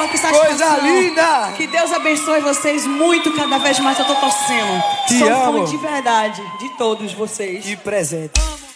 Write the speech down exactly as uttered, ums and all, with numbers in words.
ó, que satisfação. Coisa linda! Que Deus abençoe vocês muito, cada vez mais eu tô torcendo. Te Sou amo. fã de verdade, de todos vocês. Que presente.